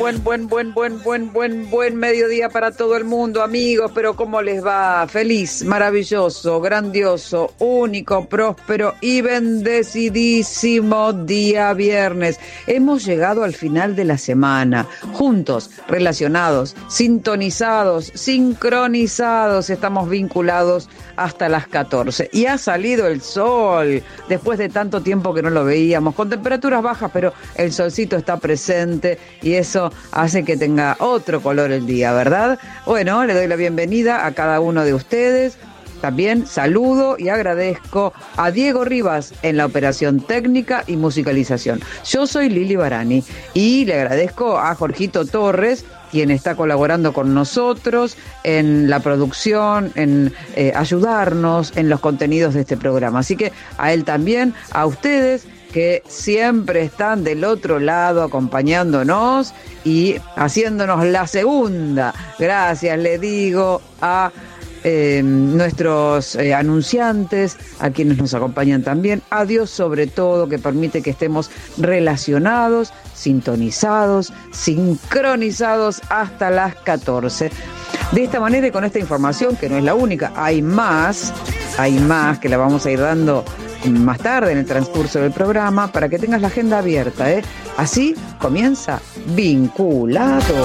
buen mediodía para todo el mundo, amigos, pero ¿cómo les va? Feliz, maravilloso, grandioso, único, próspero y bendecidísimo día viernes. Hemos llegado al final de la semana, juntos, relacionados, sintonizados, sincronizados, estamos vinculados hasta las 14. Y ha salido el sol, después de tanto tiempo que no lo veíamos, con temperaturas bajas, pero el solcito está presente y eso hace que tenga otro color el día, ¿verdad? Bueno, le doy la bienvenida a cada uno de ustedes. También saludo y agradezco a Diego Rivas en la operación técnica y musicalización. Yo soy Lili Barani y le agradezco a Jorgito Torres, quien está colaborando con nosotros en la producción, en ayudarnos en los contenidos de este programa. Así que a él también, a ustedes que siempre están del otro lado acompañándonos y haciéndonos la segunda. Gracias, le digo a nuestros anunciantes, a quienes nos acompañan también, a Dios sobre todo, que permite que estemos relacionados, sintonizados, sincronizados hasta las 14. De esta manera y con esta información, que no es la única, hay más que la vamos a ir dando más tarde en el transcurso del programa, para que tengas la agenda abierta, Así comienza Vinculado.